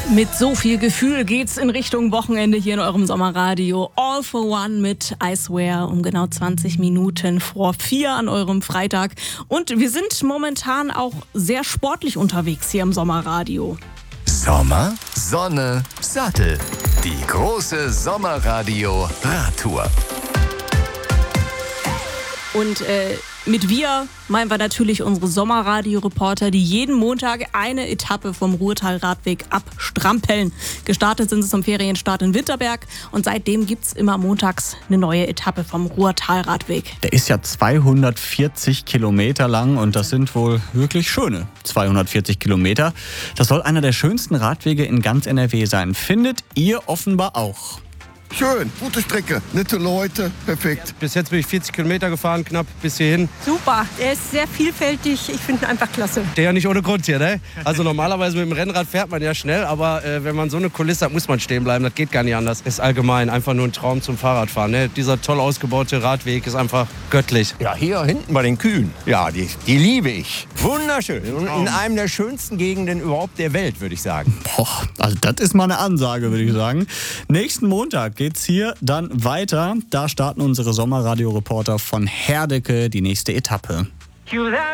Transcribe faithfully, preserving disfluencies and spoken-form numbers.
Mit so viel Gefühl geht's in Richtung Wochenende hier in eurem Sommerradio. All for One mit I Swear um genau zwanzig Minuten vor vier an eurem Freitag. Und wir sind momentan auch sehr sportlich unterwegs hier im Sommerradio. Sommer, Sonne, Sattel. Die große Sommerradio-Radtour. Und äh, mit wir meinen wir natürlich unsere Sommerradio-Reporter, die jeden Montag eine Etappe vom Ruhrtal-Radweg abstrampeln. Gestartet sind sie zum Ferienstart in Winterberg und seitdem gibt's immer montags eine neue Etappe vom Ruhrtal-Radweg. Der ist ja zweihundertvierzig Kilometer lang und das sind wohl wirklich schöne zweihundertvierzig Kilometer. Das soll einer der schönsten Radwege in ganz N R W sein. Findet ihr offenbar auch. Schön, gute Strecke, nette Leute, perfekt. Bis jetzt bin ich vierzig Kilometer gefahren, knapp bis hierhin. Super, er ist sehr vielfältig, ich finde ihn einfach klasse. Der ja nicht ohne Grund hier, ne? Also normalerweise mit dem Rennrad fährt man ja schnell, aber äh, wenn man so eine Kulisse hat, muss man stehen bleiben, das geht gar nicht anders. Ist allgemein einfach nur ein Traum zum Fahrradfahren, ne? Dieser toll ausgebaute Radweg ist einfach göttlich. Ja, hier hinten bei den Kühen, ja, die, die liebe ich. Wunderschön und in einem der schönsten Gegenden überhaupt der Welt, würde ich sagen. Boah, also das ist mal eine Ansage, würde ich sagen. Nächsten Montag geht's hier dann weiter. Da starten unsere Sommerradio-Reporter von Herdecke die nächste Etappe.